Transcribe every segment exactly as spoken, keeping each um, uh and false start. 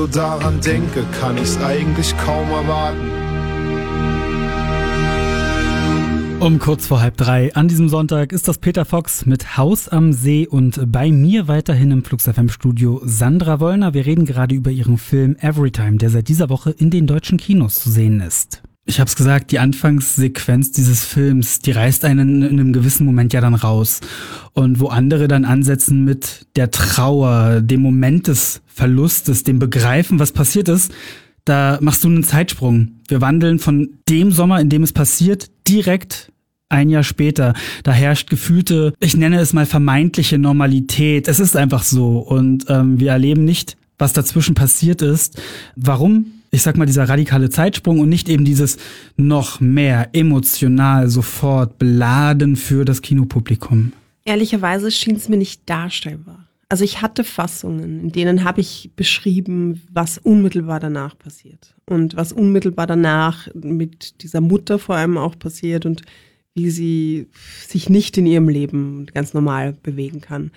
Daran denke, kann ich's eigentlich kaum erwarten. Um kurz vor halb drei an diesem Sonntag ist das Peter Fox mit Haus am See und bei mir weiterhin im Flux F M Studio Sandra Wollner. Wir reden gerade über ihren Film Everytime, der seit dieser Woche in den deutschen Kinos zu sehen ist. Ich hab's gesagt, die Anfangssequenz dieses Films, die reißt einen in einem gewissen Moment ja dann raus. Und wo andere dann ansetzen mit der Trauer, dem Moment des Verlustes, dem Begreifen, was passiert ist, da machst du einen Zeitsprung. Wir wandeln von dem Sommer, in dem es passiert, direkt ein Jahr später. Da herrscht gefühlte, ich nenne es mal vermeintliche Normalität. Es ist einfach so. Und ähm, wir erleben nicht, was dazwischen passiert ist. Warum? Ich sag mal, dieser radikale Zeitsprung und nicht eben dieses noch mehr emotional sofort beladen für das Kinopublikum. Ehrlicherweise schien es mir nicht darstellbar. Also ich hatte Fassungen, in denen habe ich beschrieben, was unmittelbar danach passiert. Und was unmittelbar danach mit dieser Mutter vor allem auch passiert und wie sie sich nicht in ihrem Leben ganz normal bewegen kann.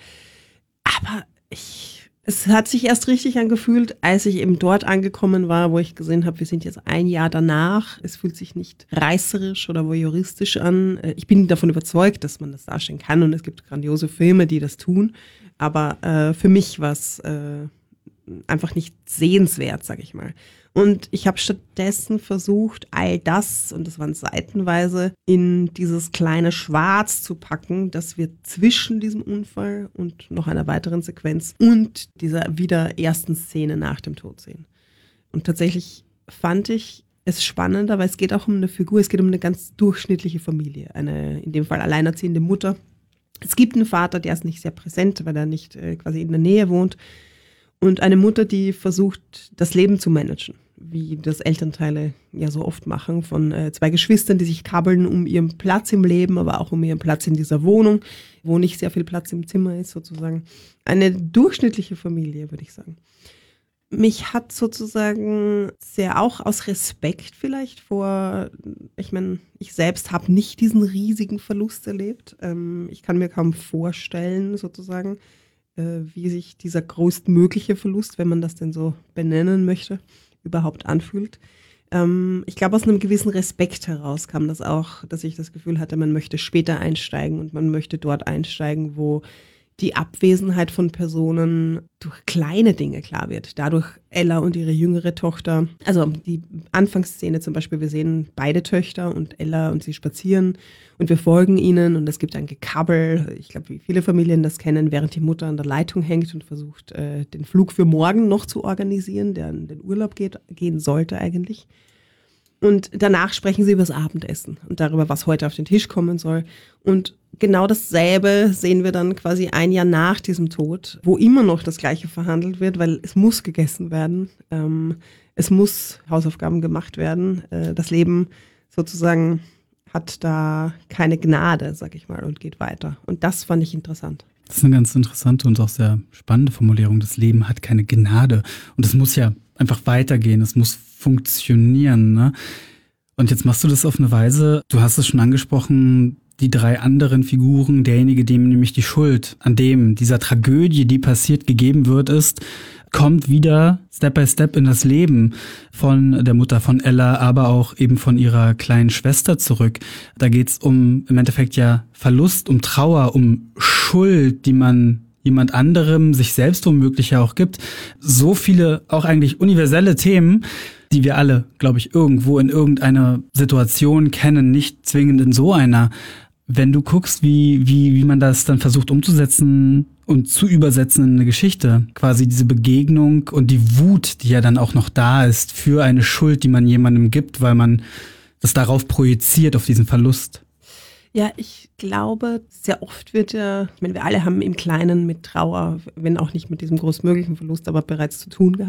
Aber ich... Es hat sich erst richtig angefühlt, als ich eben dort angekommen war, wo ich gesehen habe, wir sind jetzt ein Jahr danach. Es fühlt sich nicht reißerisch oder voyeuristisch an. Ich bin davon überzeugt, dass man das darstellen kann und es gibt grandiose Filme, die das tun. Aber äh, für mich war es äh, einfach nicht sehenswert, sag ich mal. Und ich habe stattdessen versucht, all das, und das waren seitenweise, in dieses kleine Schwarz zu packen, das wir zwischen diesem Unfall und noch einer weiteren Sequenz und dieser wieder ersten Szene nach dem Tod sehen. Und tatsächlich fand ich es spannender, weil es geht auch um eine Figur, es geht um eine ganz durchschnittliche Familie, eine in dem Fall alleinerziehende Mutter. Es gibt einen Vater, der ist nicht sehr präsent, weil er nicht äh, quasi in der Nähe wohnt. Und eine Mutter, die versucht, das Leben zu managen, wie das Elternteile ja so oft machen, von äh, zwei Geschwistern, die sich kabbeln um ihren Platz im Leben, aber auch um ihren Platz in dieser Wohnung, wo nicht sehr viel Platz im Zimmer ist sozusagen. Eine durchschnittliche Familie, würde ich sagen. Mich hat sozusagen sehr auch aus Respekt vielleicht vor, ich meine, ich selbst habe nicht diesen riesigen Verlust erlebt. Ähm, ich kann mir kaum vorstellen sozusagen, wie sich dieser größtmögliche Verlust, wenn man das denn so benennen möchte, überhaupt anfühlt. Ähm, ich glaube, aus einem gewissen Respekt heraus kam das auch, dass ich das Gefühl hatte, man möchte später einsteigen und man möchte dort einsteigen, wo die Abwesenheit von Personen durch kleine Dinge klar wird. Dadurch Ella und ihre jüngere Tochter, also die Anfangsszene zum Beispiel, wir sehen beide Töchter und Ella und sie spazieren und wir folgen ihnen und es gibt ein Gekabbel, ich glaube, wie viele Familien das kennen, während die Mutter an der Leitung hängt und versucht, äh, den Flug für morgen noch zu organisieren, der in den Urlaub geht, gehen sollte eigentlich. Und danach sprechen sie über das Abendessen und darüber, was heute auf den Tisch kommen soll. Und genau dasselbe sehen wir dann quasi ein Jahr nach diesem Tod, wo immer noch das Gleiche verhandelt wird, weil es muss gegessen werden. Ähm, es muss Hausaufgaben gemacht werden. Äh, das Leben sozusagen hat da keine Gnade, sag ich mal, und geht weiter. Und das fand ich interessant. Das ist eine ganz interessante und auch sehr spannende Formulierung. Das Leben hat keine Gnade. Und es muss ja einfach weitergehen. Es muss funktionieren, ne? Und jetzt machst du das auf eine Weise, du hast es schon angesprochen, die drei anderen Figuren, derjenige, dem nämlich die Schuld an dem, dieser Tragödie, die passiert, gegeben wird, ist, kommt wieder Step by Step in das Leben von der Mutter von Ella, aber auch eben von ihrer kleinen Schwester zurück. Da geht's um im Endeffekt ja Verlust, um Trauer, um Schuld, die man jemand anderem, sich selbst womöglich ja auch gibt. So viele auch eigentlich universelle Themen, die wir alle, glaube ich, irgendwo in irgendeiner Situation kennen, nicht zwingend in so einer. Wenn du guckst, wie, wie, wie man das dann versucht umzusetzen und zu übersetzen in eine Geschichte, quasi diese Begegnung und die Wut, die ja dann auch noch da ist für eine Schuld, die man jemandem gibt, weil man das darauf projiziert, auf diesen Verlust. Ja, ich glaube, sehr oft wird ja, ich meine, wir alle haben im Kleinen mit Trauer, wenn auch nicht mit diesem großmöglichen Verlust, aber bereits zu tun gehabt.